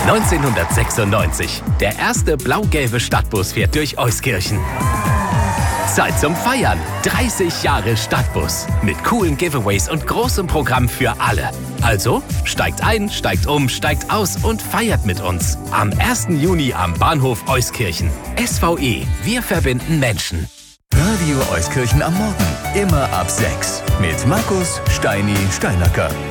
1996. Der erste blau-gelbe Stadtbus fährt durch Euskirchen. Zeit zum Feiern. 30 Jahre Stadtbus. Mit coolen Giveaways und großem Programm für alle. Also, steigt ein, steigt um, steigt aus und feiert mit uns. Am 1. Juni am Bahnhof Euskirchen. SVE, wir verbinden Menschen. Radio Euskirchen am Morgen. Immer ab 6. Mit Markus Steini Steinacker.